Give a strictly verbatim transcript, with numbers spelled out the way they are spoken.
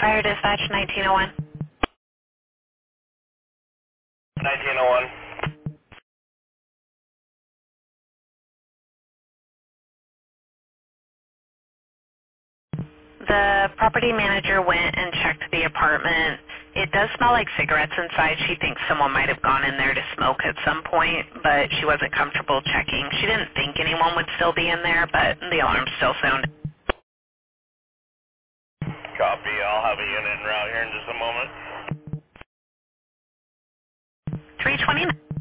Fire dispatch nineteen oh one. nineteen oh one. The property manager went and checked the apartment. It does smell like cigarettes inside. She thinks someone might have gone in there to smoke at some point, but she wasn't comfortable checking. She didn't think anyone would still be in there, but the alarm still sounded. Copy. I'll have a unit en route here in just a moment. three twenty-nine.